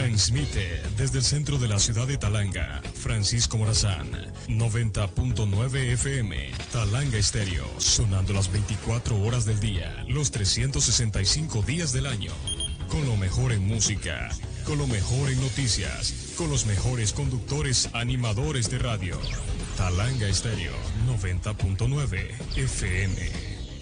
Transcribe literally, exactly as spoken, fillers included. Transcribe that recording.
Transmite desde el centro de la ciudad de Talanga, Francisco Morazán, noventa punto nueve F M, Talanga Estéreo, sonando las veinticuatro horas del día, los trescientos sesenta y cinco días del año. Con lo mejor en música, con lo mejor en noticias, con los mejores conductores animadores de radio. Talanga Estéreo, noventa punto nueve F M.